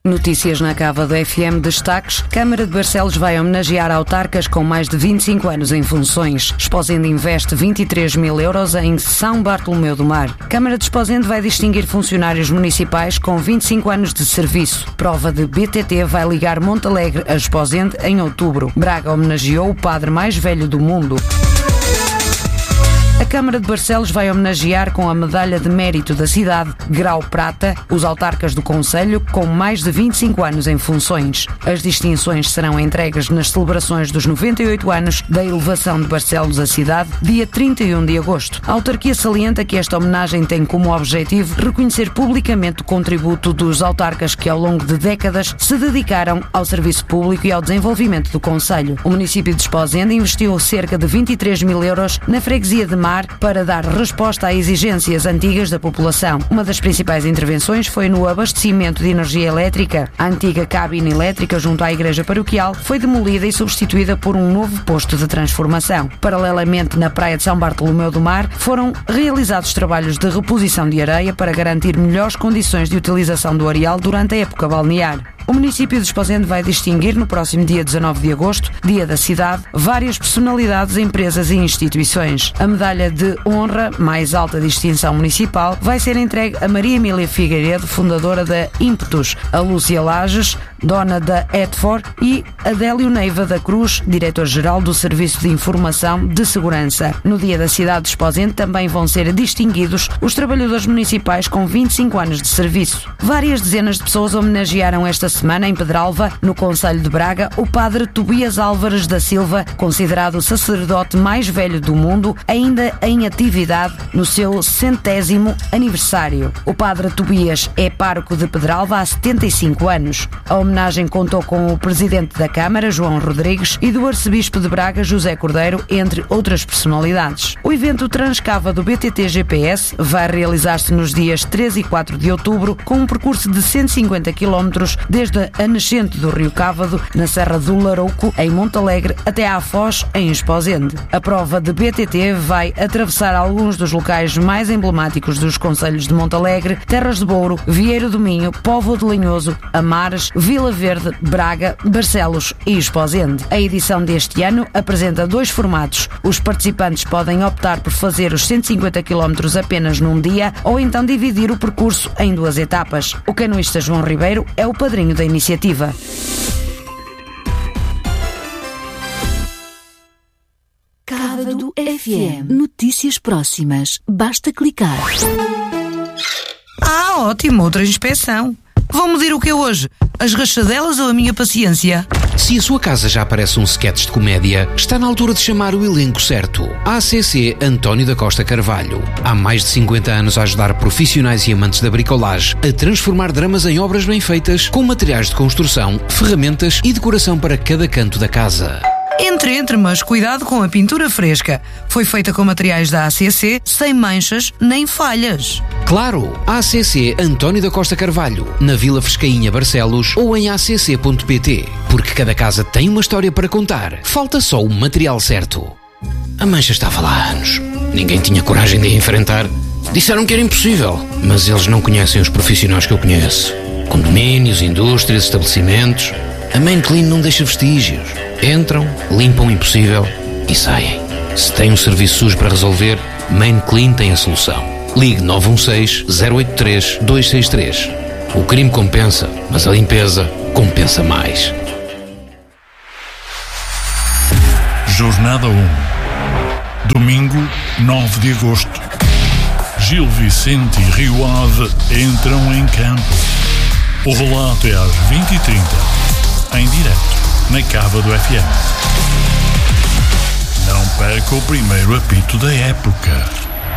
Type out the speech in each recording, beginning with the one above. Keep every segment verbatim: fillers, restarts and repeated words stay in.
Notícias na Cava do F M, destaques. Câmara de Barcelos vai homenagear autarcas com mais de vinte e cinco anos em funções. Esposende investe vinte e três mil euros em São Bartolomeu do Mar. Câmara de Esposende vai distinguir funcionários municipais com vinte e cinco anos de serviço. Prova de B T T vai ligar Montalegre a Esposende em outubro. Braga homenageou o padre mais velho do mundo. A Câmara de Barcelos vai homenagear com a Medalha de Mérito da cidade, Grau Prata, os autarcas do concelho com mais de vinte e cinco anos em funções. As distinções serão entregues nas celebrações dos noventa e oito anos da elevação de Barcelos à cidade, dia trinta e um de agosto. A autarquia salienta que esta homenagem tem como objetivo reconhecer publicamente o contributo dos autarcas que ao longo de décadas se dedicaram ao serviço público e ao desenvolvimento do concelho. O município de Esposende investiu cerca de vinte e três mil euros na freguesia de Mar para dar resposta a exigências antigas da população. Uma das principais intervenções foi no abastecimento de energia elétrica. A antiga cabine elétrica junto à igreja paroquial foi demolida e substituída por um novo posto de transformação. Paralelamente, na praia de São Bartolomeu do Mar, foram realizados trabalhos de reposição de areia para garantir melhores condições de utilização do areal durante a época balnear. O município de Esposende vai distinguir no próximo dia dezanove de agosto, dia da cidade, várias personalidades, empresas e instituições. A medalha de honra, mais alta distinção municipal, vai ser entregue a Maria Emília Figueiredo, fundadora da Ímpetus, a Lúcia Lages, dona da Edfor, e Adélio Neiva da Cruz, diretor-geral do Serviço de Informação de Segurança. No dia da cidade de Esposende também vão ser distinguidos os trabalhadores municipais com vinte e cinco anos de serviço. Várias dezenas de pessoas homenagearam esta semana em Pedralva, no concelho de Braga, o padre Tobias Álvares da Silva, considerado o sacerdote mais velho do mundo, ainda em atividade no seu centésimo aniversário. O padre Tobias é pároco de Pedralva há setenta e cinco anos. A homenagem contou com o presidente da Câmara, João Rodrigues, e do arcebispo de Braga, José Cordeiro, entre outras personalidades. O evento Transcava do B T T G P S vai realizar-se nos dias três e quatro de outubro, com um percurso de cento e cinquenta quilómetros desde a nascente do Rio Cávado, na Serra do Larouco, em Montalegre, até à Foz, em Esposende. A prova de B T T vai atravessar alguns dos locais mais emblemáticos dos concelhos de Montalegre, Terras de Bouro, Vieiro do Minho, Póvoa de Lanhoso, Amares, Vila Verde, Braga, Barcelos e Esposende. A edição deste ano apresenta dois formatos. Os participantes podem optar por fazer os cento e cinquenta quilómetros apenas num dia ou então dividir o percurso em duas etapas. O canoísta João Ribeiro é o padrinho da iniciativa. Cávado F M. Notícias próximas. Basta clicar. Ah, ótimo, outra inspeção. Vão medir o que é hoje? As rachadelas ou a minha paciência? Se a sua casa já parece um sketch de comédia, está na altura de chamar o elenco certo. A C C António da Costa Carvalho. Há mais de cinquenta anos a ajudar profissionais e amantes da bricolagem a transformar dramas em obras bem feitas, com materiais de construção, ferramentas e decoração para cada canto da casa. Entre, entre, mas cuidado com a pintura fresca. Foi feita com materiais da A C C, sem manchas nem falhas. Claro, A C C António da Costa Carvalho, na Vila Frescainha, Barcelos, ou em a c c ponto p t. Porque cada casa tem uma história para contar. Falta só o material certo. A mancha estava lá há anos. Ninguém tinha coragem de a enfrentar. Disseram que era impossível, mas eles não conhecem os profissionais que eu conheço. Condomínios, indústrias, estabelecimentos. A Main Clean não deixa vestígios. Entram, limpam o impossível e saem. Se tem um serviço sujo para resolver, Main Clean tem a solução. Ligue nove um seis, zero oito três, dois seis três. O crime compensa, mas a limpeza compensa mais. Jornada um. Domingo, nove de agosto. Gil Vicente e Rio Ave entram em campo. O relato é às vinte e trinta. Em direto, na Cava do F M. Não perca o primeiro apito da época.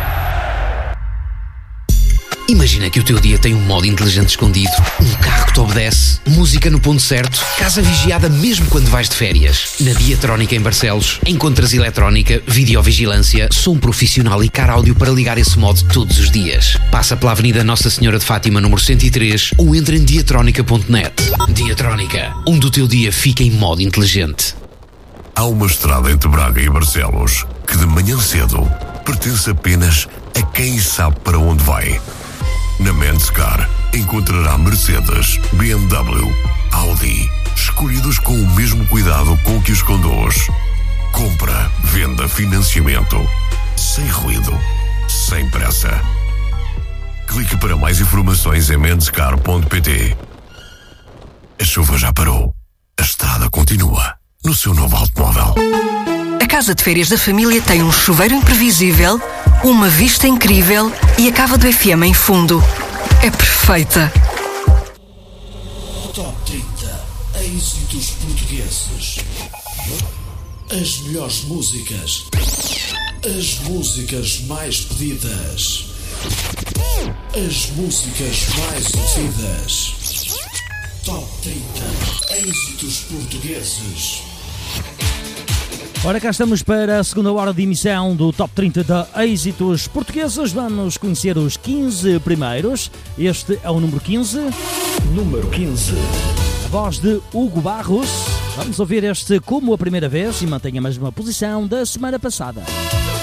Imagina que o teu dia tem um modo inteligente escondido, um carro que te obedece, música no ponto certo, casa vigiada mesmo quando vais de férias. Na Diatrónica em Barcelos, encontras eletrónica, videovigilância, som profissional e car áudio para ligar esse modo todos os dias. Passa pela Avenida Nossa Senhora de Fátima, número cento e três, ou entra em diatrónica ponto net. Diatrónica, onde o teu dia fica em modo inteligente. Há uma estrada entre Braga e Barcelos que de manhã cedo pertence apenas a quem sabe para onde vai. Na Mendes Car, encontrará Mercedes, B M W, Audi, escolhidos com o mesmo cuidado com que os conduz. Compra, venda, financiamento, sem ruído, sem pressa. Clique para mais informações em mendescar ponto pt. A chuva já parou. A estrada continua no seu novo automóvel. A casa de férias da família tem um chuveiro imprevisível, uma vista incrível e a cava do F M em fundo. É perfeita. Top trinta êxitos portugueses. As melhores músicas. As músicas mais pedidas. As músicas mais ouvidas. Top trinta êxitos portugueses. Ora, cá estamos para a segunda hora de emissão do Top trinta de êxitos portugueses. Vamos conhecer os quinze primeiros. Este é o número quinze. Número quinze. A voz de Hugo Barros. Vamos ouvir este como a primeira vez e mantém a mesma posição da semana passada.